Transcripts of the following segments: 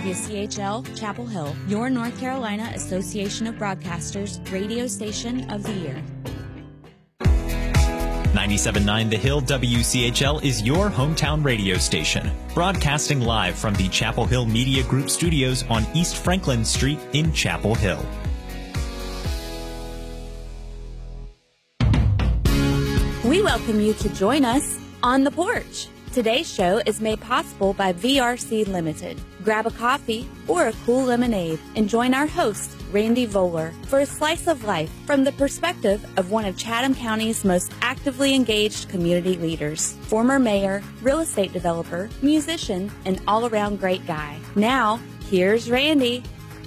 WCHL Chapel Hill, your North Carolina Association of Broadcasters radio station of the year. 97.9 The Hill WCHL is your hometown radio station, broadcasting live from the Chapel Hill Media Group studios on East Franklin Street in Chapel Hill. We welcome you to join us on the porch. Today's show is made possible by VRC Limited. Grab a coffee or a cool lemonade and join our host, Randy Voller, for a slice of life from the perspective of one of Chatham County's most actively engaged community leaders, former mayor, real estate developer, musician, and all-around great guy. Now, here's Randy.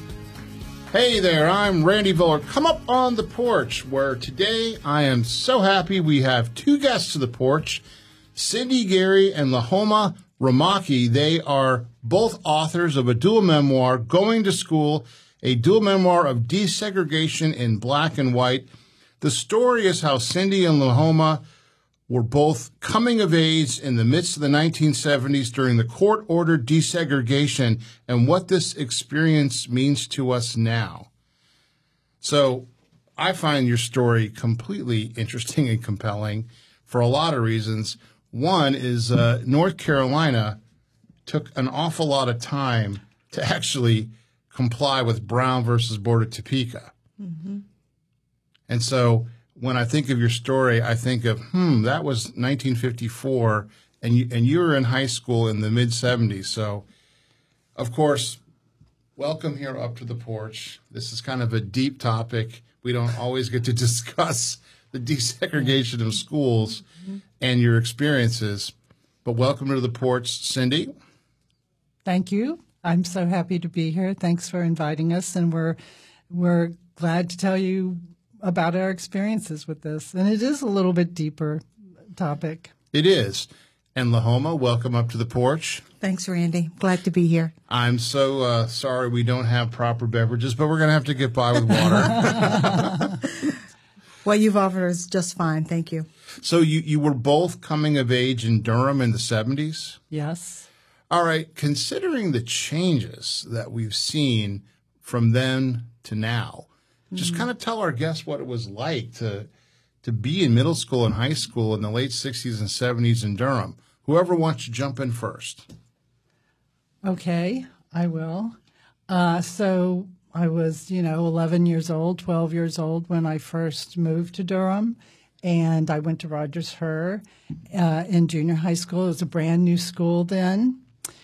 Hey there, I'm Randy Voller. Come up on the porch, where today I am so happy we have two guests to the porch, Cindy Gary and Lahoma Ramaki. They are both authors of a dual memoir, Going to School, a dual memoir of desegregation in black and white. The story is how Cindy and Lahoma were both coming of age in the midst of the 1970s during the court-ordered desegregation and what this experience means to us now. So I find your story completely interesting and compelling for a lot of reasons. One is North Carolina took an awful lot of time to actually comply with Brown versus Board of Topeka. Mm-hmm. And so when I think of your story, I think of, that was 1954, and you were in high school in the mid-'70s. So, of course, welcome here up to the porch. This is kind of a deep topic. We don't always get to discuss the desegregation of schools and your experiences. But welcome to the porch, Cindy. Thank you. I'm so happy to be here. Thanks for inviting us, and we're glad to tell you about our experiences with this. And it is a little bit deeper topic. It is. And Lahoma, welcome up to the porch. Thanks, Randy. Glad to be here. I'm so sorry we don't have proper beverages, but we're going to have to get by with water. What you've offered is just fine. Thank you. So you were both coming of age in Durham in the 70s? Yes. All right. Considering the changes that we've seen from then to now, just kind of tell our guests what it was like to be in middle school and high school in the late 60s and 70s in Durham. Whoever wants to jump in first. Okay, I will. So I was, 11 years old, 12 years old when I first moved to Durham, and I went to Rogers Herr in junior high school. It was a brand new school then.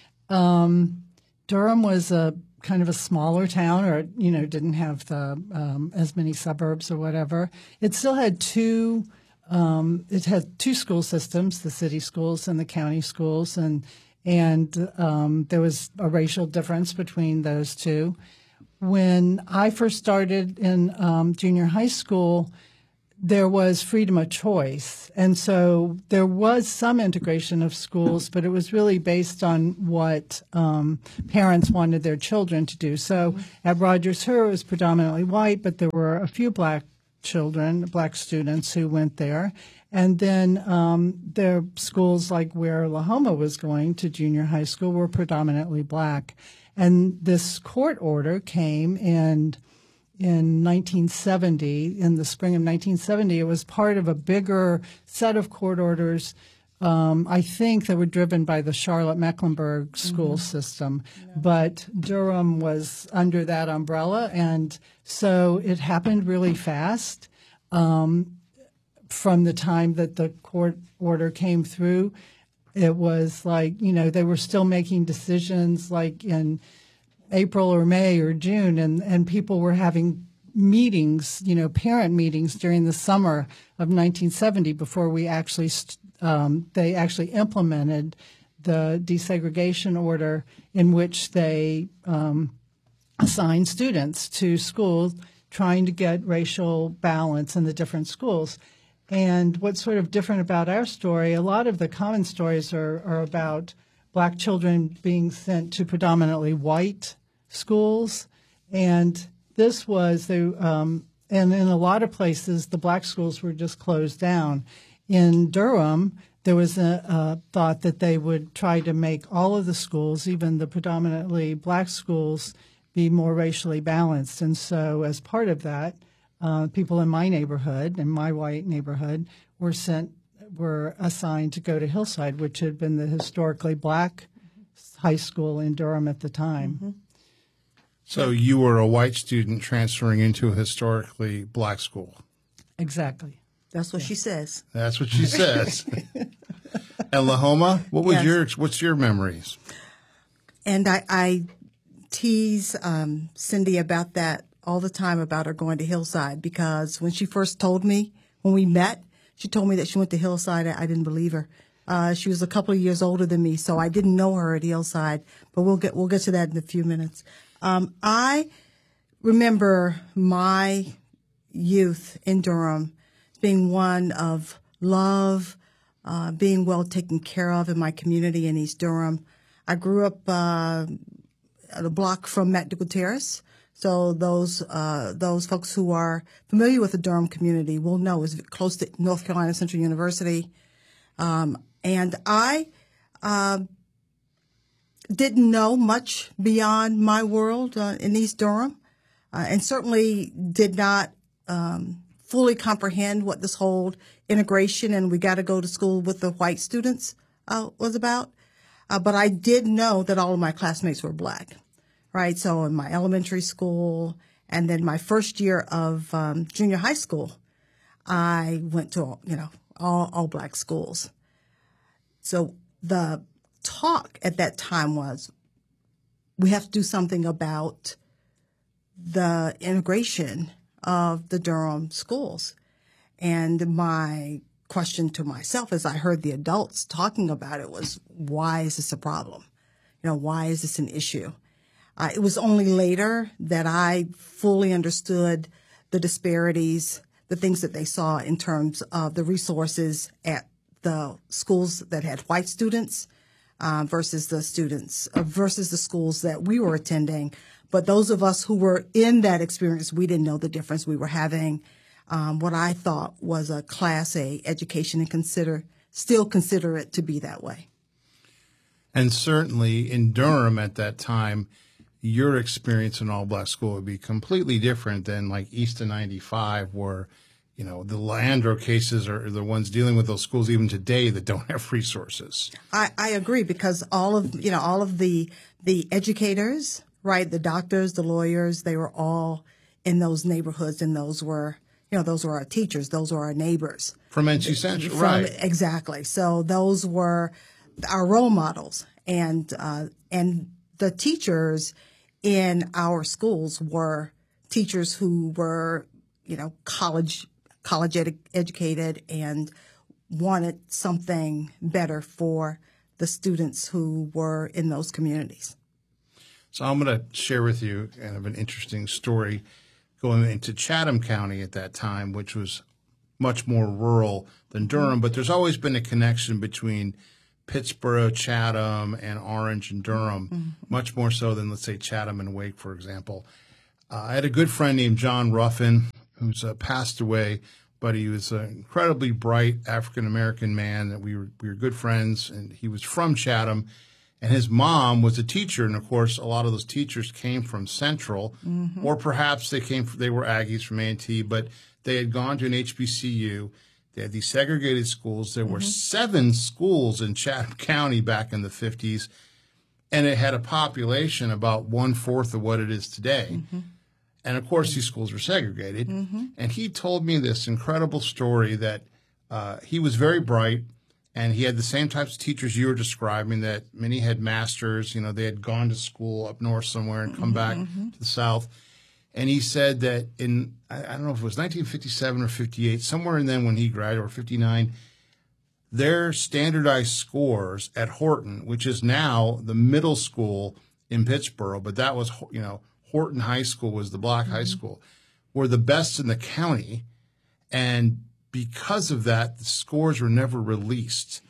Durham was a kind of a smaller town, or didn't have the as many suburbs or whatever. It still had two school systems: the city schools and the county schools, and there was a racial difference between those two. When I first started in junior high school, there was freedom of choice. And so there was some integration of schools, but it was really based on what parents wanted their children to do. So at Rogers Herr, it was predominantly white, but there were a few black students who went there. And then their schools, like where Lahoma was going to junior high school, were predominantly black. And this court order came in 1970, in the spring of 1970. It was part of a bigger set of court orders, I think, that were driven by the Charlotte-Mecklenburg school system. Yeah. But Durham was under that umbrella, and so it happened really fast. From the time that the court order came through, it was like, they were still making decisions like in April or May or June, and people were having meetings, parent meetings during the summer of 1970 before we actually they actually implemented the desegregation order, in which they assigned students to schools, trying to get racial balance in the different schools. And what's sort of different about our story, a lot of the common stories are about black children being sent to predominantly white schools. And this was, and in a lot of places, the black schools were just closed down. In Durham, there was a thought that they would try to make all of the schools, even the predominantly black schools, be more racially balanced. And so as part of that, people in my neighborhood, in my white neighborhood, were assigned to go to Hillside, which had been the historically black high school in Durham at the time. Mm-hmm. So you were a white student transferring into a historically black school. Exactly. That's what she says. That's what she says. And Lahoma, what's your memories? And I tease Cindy about that all the time, about her going to Hillside, because when she first told me, when we met, she told me that she went to Hillside. I didn't believe her. She was a couple of years older than me, so I didn't know her at Hillside. But we'll get to that in a few minutes. I remember my youth in Durham being one of love, being well taken care of in my community in East Durham. I grew up at a block from MacDougall Terrace. So those folks who are familiar with the Durham community will know it's close to North Carolina Central University. And I didn't know much beyond my world in East Durham, and certainly did not fully comprehend what this whole integration and we got to go to school with the white students was about. But I did know that all of my classmates were black, right? So in my elementary school and then my first year of junior high school, I went to, all black schools. So the talk at that time was, we have to do something about the integration of the Durham schools. And my question to myself as I heard the adults talking about it was, why is this a problem? Why is this an issue? It was only later that I fully understood the disparities, the things that they saw in terms of the resources at the schools that had white students versus the schools that we were attending. But those of us who were in that experience, we didn't know the difference. We were having what I thought was a Class A education and still consider it to be that way. And certainly in Durham at that time, your experience in all-black school would be completely different than like East of 95, where the Leandro cases are the ones dealing with those schools even today that don't have resources. I agree, because all of the educators, right, the doctors, the lawyers, they were all in those neighborhoods, and those were our teachers, those were our neighbors. From NC Central, right. Exactly. So those were our role models, and the teachers in our schools were teachers who were, college educated and wanted something better for the students who were in those communities. So I'm going to share with you kind of an interesting story going into Chatham County at that time, which was much more rural than Durham, but there's always been a connection between Pittsboro, Chatham, and Orange and Durham, much more so than, let's say, Chatham and Wake, for example. I had a good friend named John Ruffin, who's passed away, but he was an incredibly bright African-American man that we were good friends, and he was from Chatham, and his mom was a teacher, and of course, a lot of those teachers came from Central, or perhaps they were Aggies from A&T, but they had gone to an HBCU. They had these segregated schools. There were 7 schools in Chatham County back in the 50s, and it had a population about 1/4 of what it is today. And, of course, these schools were segregated. And he told me this incredible story that he was very bright, and he had the same types of teachers you were describing, that many had masters. They had gone to school up north somewhere and come back to the south. And he said that in, I don't know if it was 1957 or 58, somewhere in then when he graduated, or 59, their standardized scores at Horton, which is now the middle school in Pittsboro, but that was, Horton High School was the black high school, were the best in the county. And because of that, the scores were never released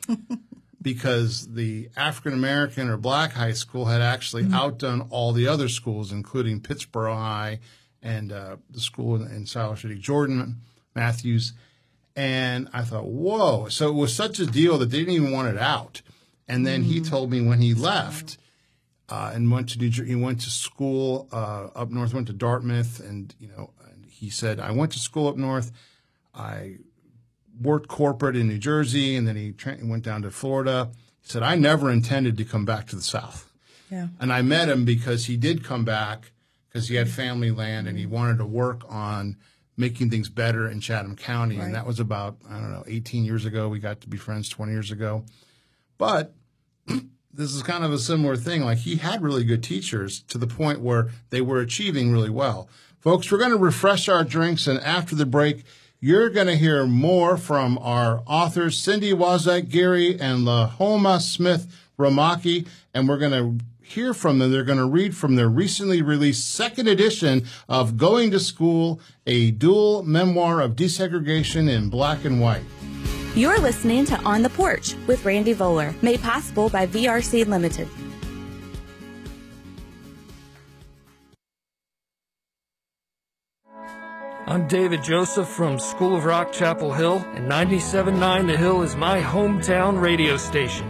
because the African-American or black high school had actually outdone all the other schools, including Pittsboro High and the school in Siler City, Jordan Matthews. And I thought, whoa. So it was such a deal that they didn't even want it out. And then he told me when he left and went to New Jersey, he went to school up north, went to Dartmouth. And, and he said, I went to school up north. I worked corporate in New Jersey, and then he went down to Florida. He said, I never intended to come back to the South. Yeah. And I met him because he did come back because he had family land and he wanted to work on making things better in Chatham County. Right. And that was about, 18 years ago. We got to be friends 20 years ago. But this is kind of a similar thing. Like, he had really good teachers to the point where they were achieving really well. Folks, we're going to refresh our drinks, and after the break, you're going to hear more from our authors, Cindy Waszak-Geary and Lahoma Smith-Ramaki, and we're going to hear from them. They're going to read from their recently released second edition of Going to School, a dual memoir of desegregation in black and white. You're listening to On the Porch with Randy Voller, made possible by VRC Limited. I'm David Joseph from School of Rock, Chapel Hill, and 97.9 The Hill is my hometown radio station.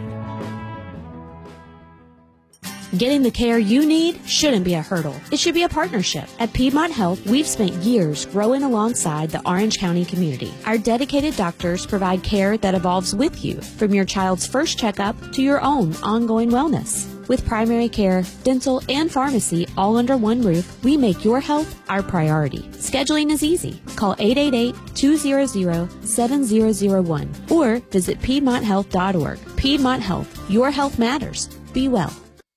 Getting the care you need shouldn't be a hurdle. It should be a partnership. At Piedmont Health, we've spent years growing alongside the Orange County community. Our dedicated doctors provide care that evolves with you, from your child's first checkup to your own ongoing wellness. With primary care, dental, and pharmacy all under one roof, we make your health our priority. Scheduling is easy. Call 888-200-7001 or visit PiedmontHealth.org. Piedmont Health. Your health matters. Be well.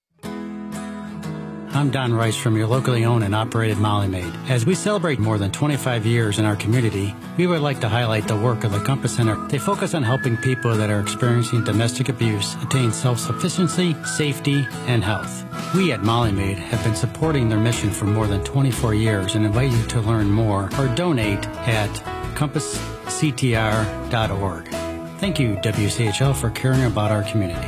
I'm Don Rice from your locally owned and operated Molly Maid. As we celebrate more than 25 years in our community, we would like to highlight the work of the Compass Center. They focus on helping people that are experiencing domestic abuse attain self-sufficiency, safety, and health. We at Molly Maid have been supporting their mission for more than 24 years and invite you to learn more or donate at compassctr.org. Thank you, WCHL, for caring about our community.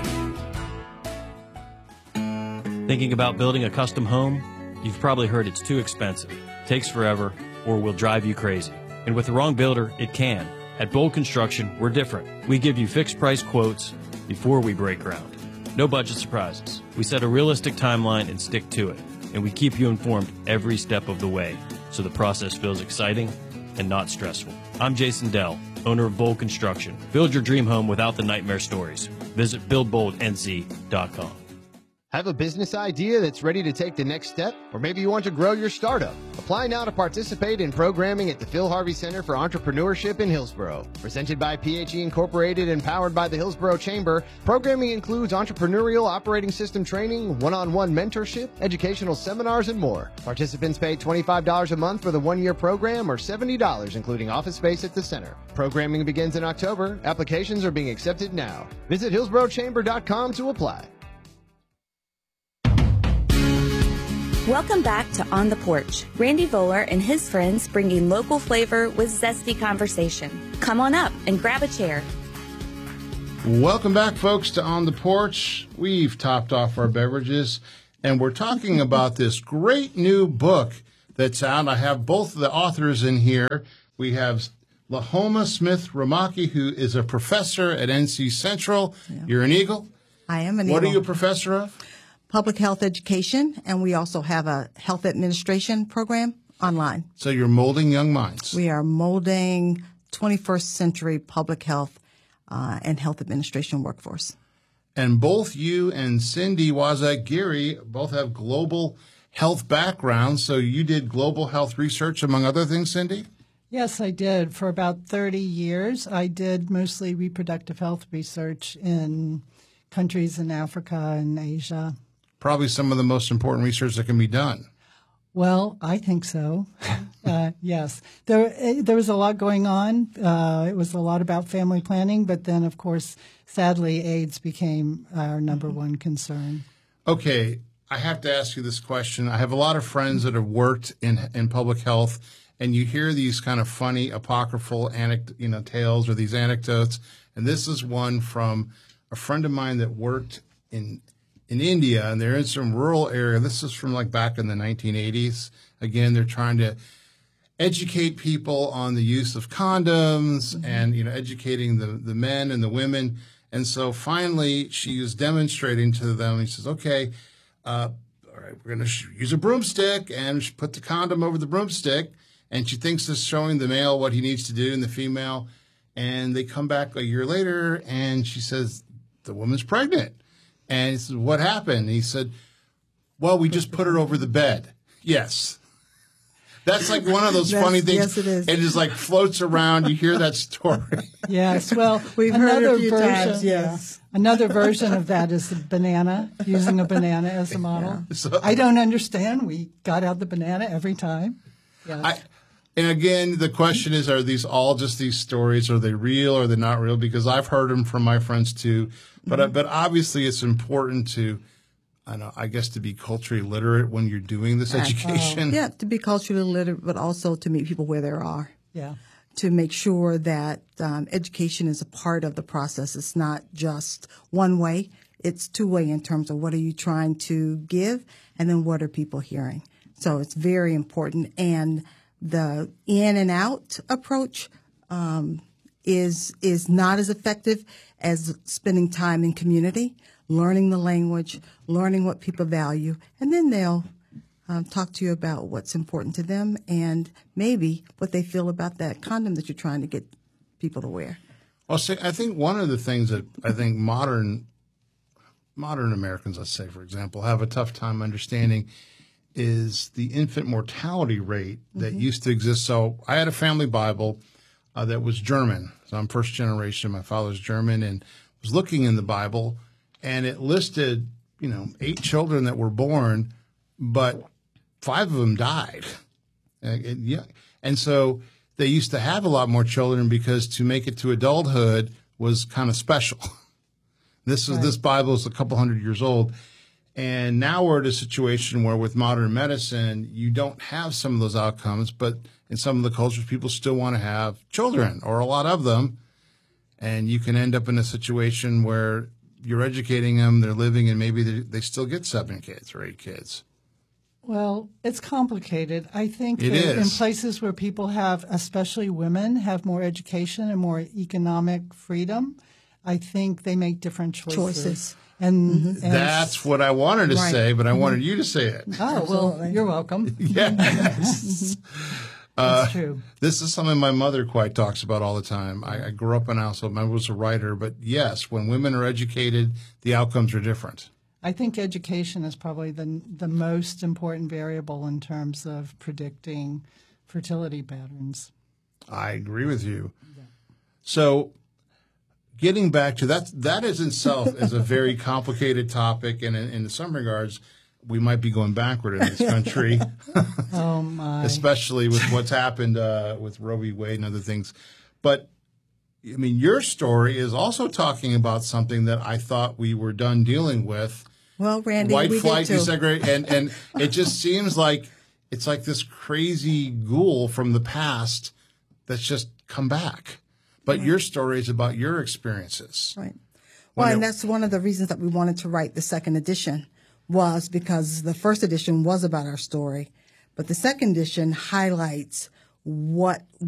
Thinking about building a custom home? You've probably heard it's too expensive, takes forever, or will drive you crazy. And with the wrong builder, it can. At Bold Construction, we're different. We give you fixed price quotes before we break ground. No budget surprises. We set a realistic timeline and stick to it. And we keep you informed every step of the way, so the process feels exciting and not stressful. I'm Jason Dell, owner of Bold Construction. Build your dream home without the nightmare stories. Visit buildboldnc.com. Have a business idea that's ready to take the next step? Or maybe you want to grow your startup? Apply now to participate in programming at the Phil Harvey Center for Entrepreneurship in Hillsborough. Presented by PHE Incorporated and powered by the Hillsborough Chamber, programming includes entrepreneurial operating system training, one-on-one mentorship, educational seminars, and more. Participants pay $25 a month for the one-year program or $70 including office space at the center. Programming begins in October. Applications are being accepted now. Visit hillsboroughchamber.com to apply. Welcome back to On the Porch. Randy Voller and his friends bringing local flavor with zesty conversation. Come on up and grab a chair. Welcome back, folks, to On the Porch. We've topped off our beverages, and we're talking about this great new book that's out. I have both of the authors in here. We have Lahoma Smith-Ramaki, who is a professor at NC Central. Yeah. You're an Eagle? I am an Eagle. What are you a professor of? Public health education, and we also have a health administration program online. So you're molding young minds. We are molding 21st century public health and health administration workforce. And both you and Cindy Waszak-Geary both have global health backgrounds. So you did global health research, among other things, Cindy? Yes, I did. For about 30 years, I did mostly reproductive health research in countries in Africa and Asia. Probably some of the most important research that can be done. Well, I think so. Yes. There was a lot going on. It was a lot about family planning, but then, of course, sadly, AIDS became our number one concern. Okay, I have to ask you this question. I have a lot of friends that have worked in public health, and you hear these kind of funny apocryphal tales or these anecdotes, and this is one from a friend of mine that worked in India, and they're in some rural area. This is from like back in the 1980s. Again, they're trying to educate people on the use of condoms and, educating the men and the women. And so finally she was demonstrating to them. He says, okay, all right, we're going to use a broomstick, and she put the condom over the broomstick, and she thinks it's showing the male what he needs to do and the female. And they come back a year later, and she says, the woman's pregnant. And he says, what happened? And he said, well, we just put her over the bed. Yes. That's like one of those funny things. Yes, it is. It just like floats around. You hear that story. Yes. Well, We've heard it a few times, yes. Yeah. Another version of that is the banana, using a banana as a model. Yeah. So, I don't understand. We got out the banana every time. Yeah. And again, the question is, are these all just these stories? Are they real or are they not real? Because I've heard them from my friends too. But but obviously it's important to, I guess, to be culturally literate when you're doing this education. Yeah, to be culturally literate, but also to meet people where they are. Yeah. To make sure that education is a part of the process. It's not just one way. It's two-way in terms of what are you trying to give, and then what are people hearing. So it's very important. And the in and out approach is not as effective as spending time in community, learning the language, learning what people value, and then they'll talk to you about what's important to them and maybe what they feel about that condom that you're trying to get people to wear. Well, see, I think one of the things that I think modern Americans, let's say, for example, have a tough time understanding is the infant mortality rate that used to exist. So I had a family Bible that was German. So I'm first generation. My father's German, and was looking in the Bible, and it listed, 8 children that were born, but 5 of them died. And so they used to have a lot more children because to make it to adulthood was kind of special. This Bible is a couple hundred years old. And now we're at a situation where with modern medicine, you don't have some of those outcomes, but in some of the cultures, people still want to have children or a lot of them. And you can end up in a situation where you're educating them, they're living, and maybe they still get 7 kids or 8 kids. Well, it's complicated. I think it that is. In places where people have, especially women, have more education and more economic freedom, I think they make different choices. And that's what I wanted to say, but I wanted you to say it. Oh, well, you're welcome. Yes. That's true. This is something my mother quite talks about all the time. I grew up in a household. My mother was a writer, but yes, when women are educated, the outcomes are different. I think education is probably the most important variable in terms of predicting fertility patterns. I agree with you. Yeah. So getting back to that is itself is a very complicated topic, and in some regards, we might be going backward in this country. Oh, my. Especially with what's happened with Roe v. Wade and other things. But, I mean, your story is also talking about something that I thought we were done dealing with. Well, Randy, white we flight did too. desegregation, and it just seems like it's like this crazy ghoul from the past that's just come back. But your story is about your experiences. Right. Well, and that's one of the reasons that we wanted to write the second edition, was because the first edition was about our story, but the second edition highlights what